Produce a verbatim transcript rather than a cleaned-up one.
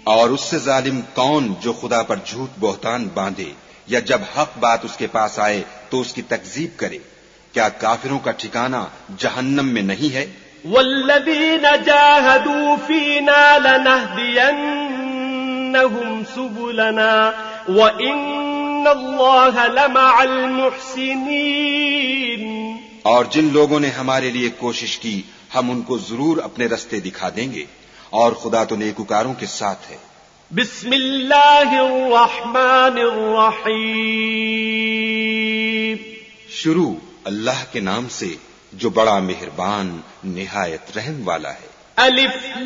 और उससे जालिम कौन जो खुदा पर झूठ बोहतान बांधे या जब हक बात उसके पास आए तो उसकी तकजीब करे। क्या काफिरों का ठिकाना जहन्नम में नहीं है? वल्लज़ीन जाहदू फीना लनहदियन्नहुम सुबुलना व इन्नल्लाह लमअल मुहसिनीन। और जिन लोगों ने हमारे लिए कोशिश की हम उनको जरूर अपने रास्ते दिखा देंगे और खुदा तो नेकुकारों के साथ है। बिस्मिल्लाहिर्रहमानिर्रहीम। शुरू अल्लाह के नाम से जो बड़ा मेहरबान निहायत रहम वाला है। अलिफ